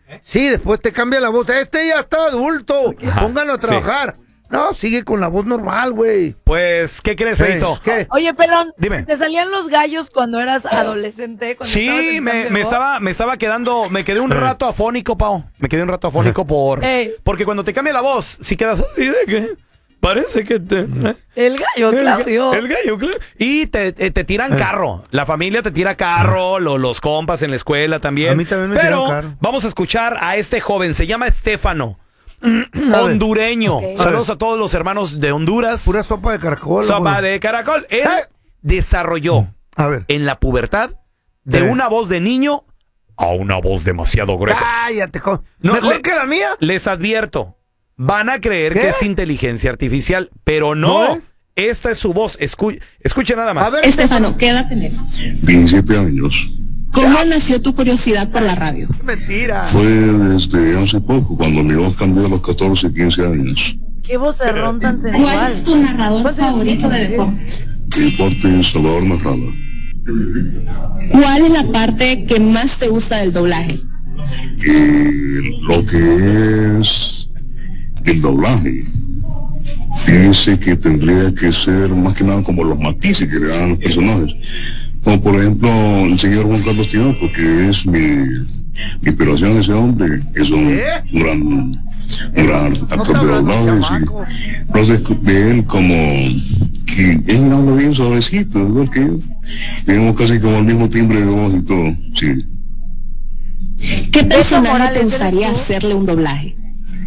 Sí, después te cambia la voz. Este ya está adulto. Pónganlo a trabajar. Sí. No, sigue con la voz normal, güey. Pues, ¿qué crees, Feito? ¿Qué? Oye, Pelón, dime. ¿te salían los gallos cuando eras adolescente? Cuando sí, me estaba quedando, me quedé un rato afónico, Pau. Me quedé un rato afónico porque cuando te cambia la voz, si quedas así de que parece que te... El gallo, Claudio. El gallo, Claudio. Y te tiran carro. La familia te tira carro, los compas en la escuela también. A mí también me tiran carro. Pero vamos a escuchar a este joven, se llama Estefano. Hondureño. Okay. Saludos a todos los hermanos de Honduras. Pura sopa de caracol. Sopa de caracol. Él desarrolló en la pubertad de una voz de niño a una voz demasiado gruesa. Cállate, ¿mejor que la mía? Les advierto, van a creer que es inteligencia artificial, pero no. Esta es su voz. Escuche nada más. Estefano, ¿qué edad tenés? 17 años. ¿Cómo nació tu curiosidad por la radio? Mentira. Fue desde hace poco, cuando mi voz cambió a los 14, 15 años. ¿Qué vocerrón tan sensual? ¿Cuál es tu narrador favorito de deportes? Mi deporte es Salvador Narrada. ¿Cuál es la parte que más te gusta del doblaje? Lo que es el doblaje. Fíjense que tendría que ser más que nada como los matices que le dan a los personajes. Como por ejemplo el señor Juan Carlos Tinoco, que es mi inspiración, ese hombre, es un gran actor de doblajes. Entonces ve él como que él habla bien suavecito, igual que yo. Tenemos casi como el mismo timbre de voz y todo, sí. ¿Qué personaje te gustaría hacerle un doblaje?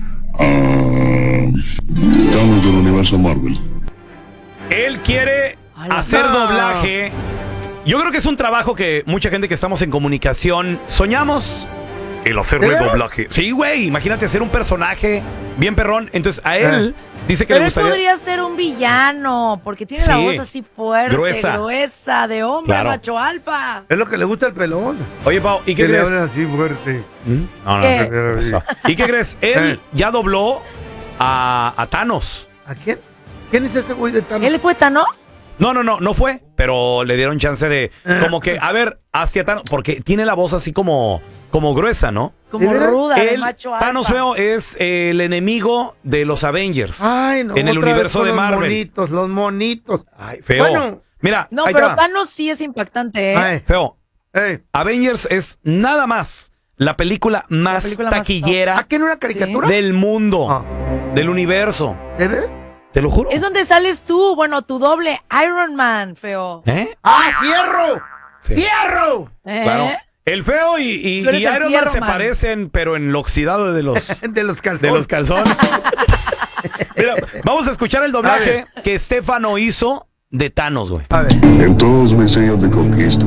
Estamos del universo Marvel. Él quiere hacer doblaje. Yo creo que es un trabajo que mucha gente que estamos en comunicación soñamos el hacerle doblaje. Sí, güey, imagínate hacer un personaje bien perrón. Entonces a él dice que le gustaría... Pero él podría ser un villano, porque tiene la voz así fuerte, gruesa, de hombre, macho alfa. Es lo que le gusta al pelón. Oye, Pau, ¿y qué crees? Que le hablen así fuerte. No. ¿Y qué crees? Él ya dobló a Thanos. ¿A quién? ¿Quién es ese güey de Thanos? ¿Él fue Thanos? No fue, pero le dieron chance de como que, a ver, hacia Thanos, porque tiene la voz así como gruesa, ¿no? Como ruda, de macho alfa. Thanos, feo, es el enemigo de los Avengers. Ay, no, en el universo de Marvel. Los monitos. Ay, feo. Bueno, mira, no, pero Thanos sí es impactante, ¿eh? Ay, feo. Avengers es nada más la película más taquillera ¿qué no era caricatura? Del mundo, del universo. ¿De verdad? Te lo juro. Es donde sales tú, bueno, tu doble, Iron Man, feo. ¡Fierro! Sí. ¡Fierro! Claro. El feo y Iron Man se parecen, pero en lo oxidado de los calzones. De los calzones. Mira, vamos a escuchar el doblaje que Estefano hizo de Thanos, güey. A ver. En todos mis años de conquista,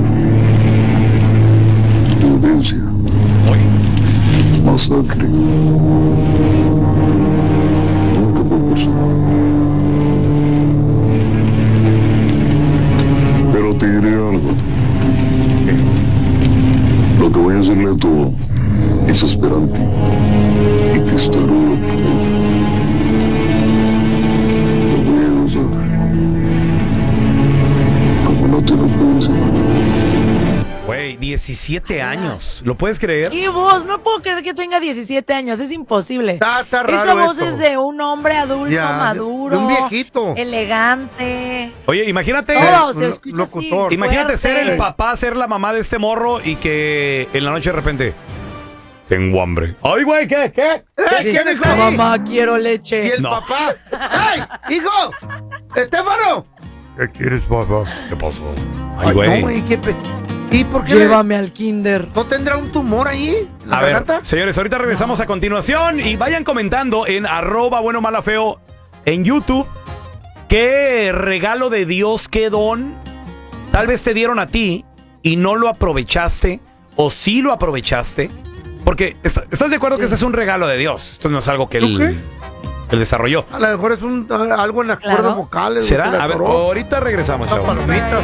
violencia, masacre, nunca fue personal. Pero te diré algo. Lo que voy a hacerle a tu es esperante y te estaré pronto. Lo voy a gozar como no te lo puedes imaginar. Güey, 17 años. ¿Lo puedes creer? ¿Qué voz? No puedo creer que tenga 17 años. Es imposible. Está raro. Esa voz es de un hombre adulto, maduro. De un viejito. Elegante. Oye, imagínate. Todo se escucha así. Imagínate ser el papá, ser la mamá de este morro y que en la noche de repente... Tengo hambre. Ay, güey, ¿qué? ¿Qué me dijo? Mamá, quiero leche. ¿Y el papá? ¡Ay, hijo! ¡Estefano! ¿Qué quieres, papá? ¿Qué pasó? Ay, güey. No, güey, ¿y por qué? Llévame al kinder. ¿No tendrá un tumor ahí? A ver, señores, ahorita regresamos a continuación y vayan comentando en @buenomalafeo en YouTube qué regalo de Dios, qué don tal vez te dieron a ti y no lo aprovechaste o sí lo aprovechaste. Porque ¿estás de acuerdo que este es un regalo de Dios? Esto no es algo que él desarrolló. A lo mejor es algo en las cuerdas vocales. ¿Será? A ver, ahorita regresamos, chavos.